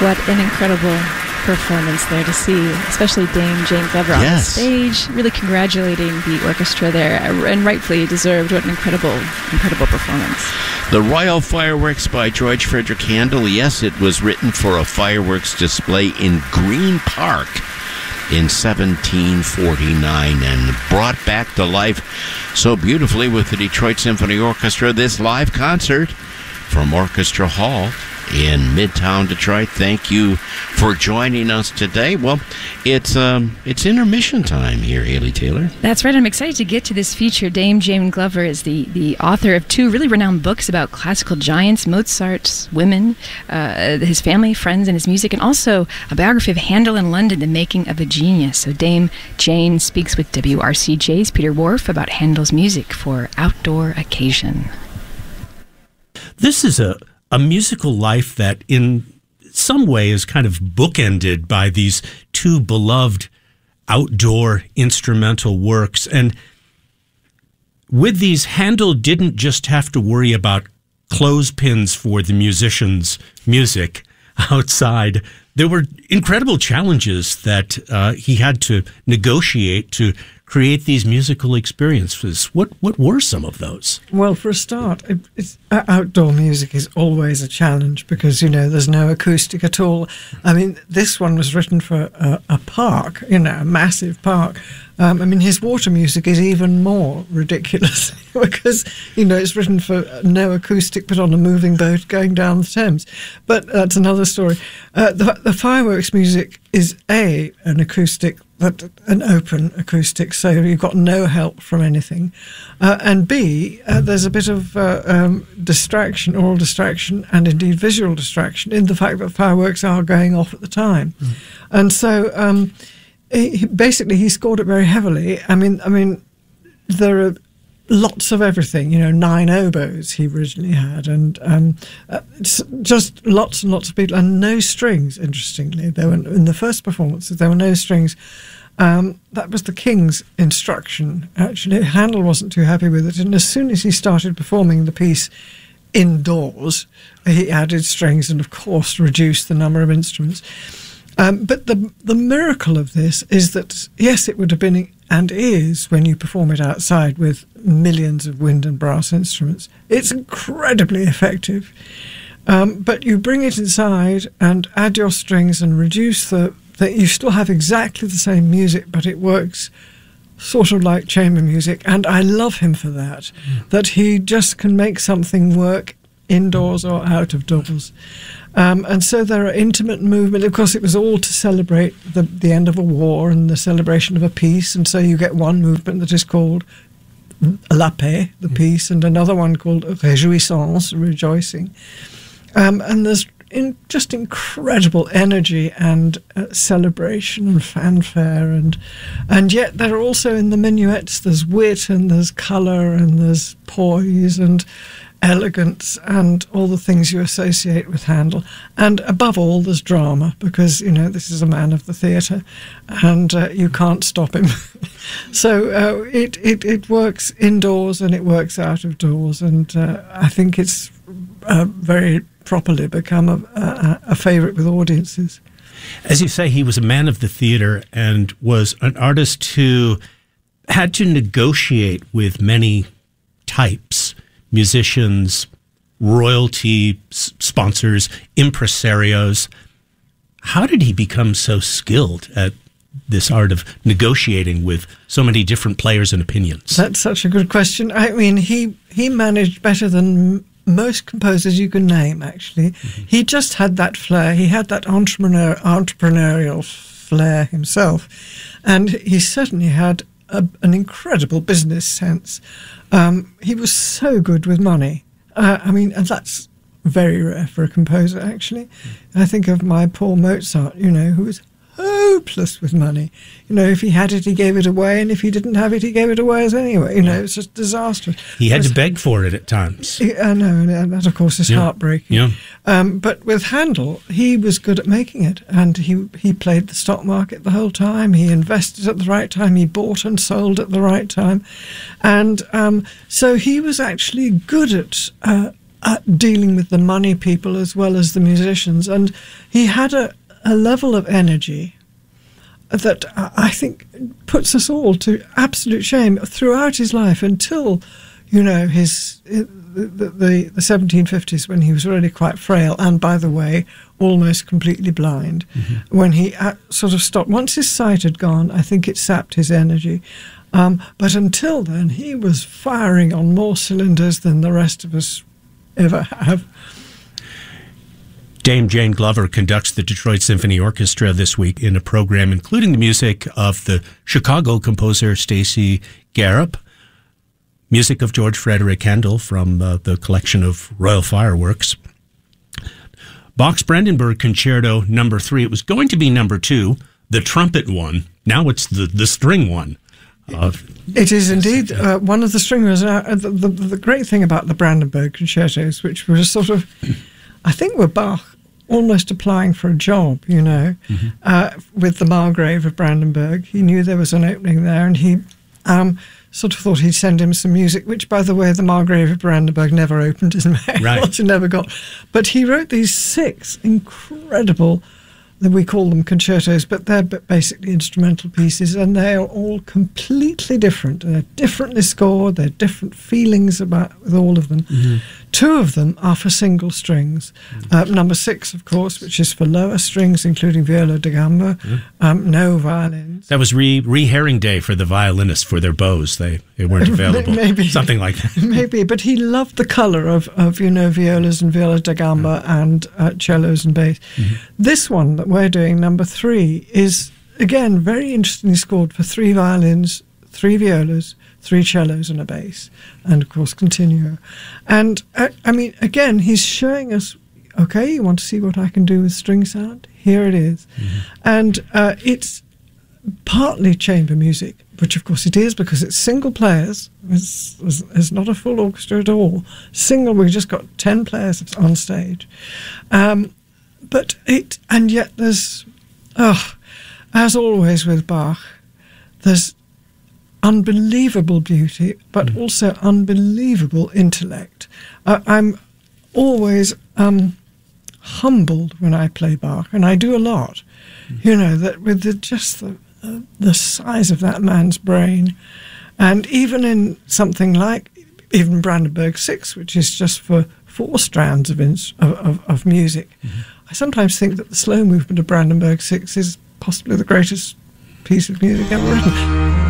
What an incredible performance there to see, especially Dame Jane Glover on the stage, really congratulating the orchestra there, and rightfully deserved. What an incredible performance. The Royal Fireworks by George Frederick Handel. Yes, it was written for a fireworks display in Green Park in 1749 and brought back to life so beautifully with the Detroit Symphony Orchestra. This live concert from Orchestra Hall in Midtown Detroit. Thank you for joining us today. Well, it's intermission time here, Haley Taylor. That's right. I'm excited to get to this feature. Dame Jane Glover is the author of two really renowned books about classical giants, Mozart's women, his family, friends, and his music, and also a biography of Handel in London, The Making of a Genius. So Dame Jane speaks with WRCJ's Peter Whorf about Handel's music for outdoor occasion. This is a musical life that in some way is kind of bookended by these two beloved outdoor instrumental works. And with these, Handel didn't just have to worry about clothespins for the musicians' music outside. There were incredible challenges that he had to negotiate to create these musical experiences. What were some of those? Well, for a start, outdoor music is always a challenge because, there's no acoustic at all. I mean, this one was written for a park, a massive park. His water music is even more ridiculous because, it's written for no acoustic but on a moving boat going down the Thames. But that's another story. The fireworks music is an acoustic, but an open acoustic, so you've got no help from anything. And B, there's a bit of distraction, oral distraction, and indeed visual distraction in the fact that fireworks are going off at the time. Mm. And so he scored it very heavily. I mean, there are lots of everything, 9 oboes he originally had, and just lots and lots of people, and no strings, interestingly. There were, in the first performances, there were no strings. That was the King's instruction, actually. Handel wasn't too happy with it, and as soon as he started performing the piece indoors, he added strings and, of course, reduced the number of instruments. But the miracle of this is that, yes, it would have been and is when you perform it outside with millions of wind and brass instruments. It's incredibly effective. But you bring it inside and add your strings and reduce that you still have exactly the same music, but it works sort of like chamber music. And I love him for that, that he just can make something work indoors or out of doors. And so there are intimate movement. Of course, it was all to celebrate the end of a war and the celebration of a peace. And so you get one movement that is called La Paix, the peace, and another one called Réjouissance, rejoicing. And there's just incredible energy and celebration and fanfare. And yet there are also in the minuets, there's wit and there's colour and there's poise and elegance and all the things you associate with Handel. And above all, there's drama, because, this is a man of the theatre, and you can't stop him. So it works indoors and it works out of doors, and I think it's very properly become a favourite with audiences. As you say, he was a man of the theatre and was an artist who had to negotiate with many types: musicians, royalty, sponsors, impresarios. How did he become so skilled at this art of negotiating with so many different players and opinions? That's such a good question. I mean, he managed better than most composers you can name, actually. Mm-hmm. He just had that flair. He had that entrepreneurial flair himself. And he certainly had an incredible business sense. He was so good with money. And that's very rare for a composer, actually. I think of my poor Mozart, who was hopeless with money. If he had it, he gave it away, and if he didn't have it, he gave it away anyway. It's just disastrous. He had to beg for it at times. I know, and that, of course, is heartbreaking. Yeah. But with Handel, he was good at making it, and he played the stock market the whole time. He invested at the right time. He bought and sold at the right time. And so he was actually good at dealing with the money people as well as the musicians. And he had a level of energy that I think puts us all to absolute shame throughout his life until, you know, the 1750s, when he was really quite frail and, by the way, almost completely blind. When he sort of stopped. Once his sight had gone, I think it sapped his energy. But until then, he was firing on more cylinders than the rest of us ever have. Dame Jane Glover conducts the Detroit Symphony Orchestra this week in a program including the music of the Chicago composer Stacey Garrop, music of George Frederick Handel from the collection of Royal Fireworks, Bach's Brandenburg Concerto No. 3. It was going to be No. 2, the trumpet one. Now it's the string one. It is indeed one of the stringers. The great thing about the Brandenburg concertos, which were sort of, I think, were Bach almost applying for a job, you know, with the Margrave of Brandenburg. He knew there was an opening there, and he sort of thought he'd send him some music, which, by the way, the Margrave of Brandenburg never opened his mail. Right. He never got. But he wrote these 6 incredible, we call them concertos, but they're basically instrumental pieces, and they are all completely different. They're differently scored, they're different feelings with all of them. 2 of them are for single strings. No. 6, of course, which is for lower strings, including viola da gamba, no violins. That was re-hearing day for the violinists for their bows. They weren't available. Maybe. Something like that. Maybe, but he loved the colour of you know, violas and viola da gamba and cellos and bass. This one that we're doing, No. 3, is, again, very interestingly scored for 3 violins, 3 violas, 3 cellos and a bass, and of course continuo. And I mean, again, he's showing us, okay, you want to see what I can do with string sound? Here it is. And it's partly chamber music, which of course it is because it's single players. It's not a full orchestra at all. Single, we've just got 10 players on stage. And yet there's, as always with Bach, there's unbelievable beauty, but also unbelievable intellect. I'm always humbled when I play Bach, and I do a lot. You know, that with the size of that man's brain, and even in something like even Brandenburg 6, which is just for 4 strands of music. I sometimes think that the slow movement of Brandenburg 6 is possibly the greatest piece of music ever written.